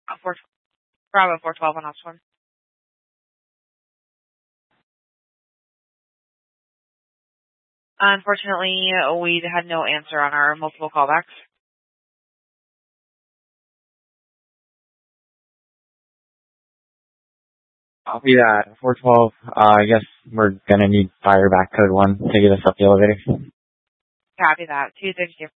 Bravo 412 on Oxford. Unfortunately, we had no answer on our multiple callbacks. Copy that. 412. I guess we're gonna need fire back code 1 to get us up the elevator. Copy that. 232.